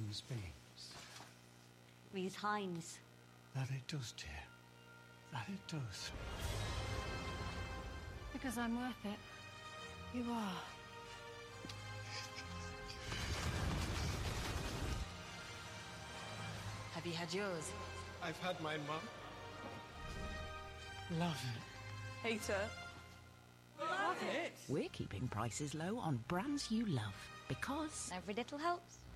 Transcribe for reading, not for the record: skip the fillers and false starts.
Hines means. Reese Hines. That it does, dear. That it does. Because I'm worth it. You are. Have you had yours? I've had my mum. Love it. Hate her. Love it. We're keeping prices low on brands you love because Every little helps.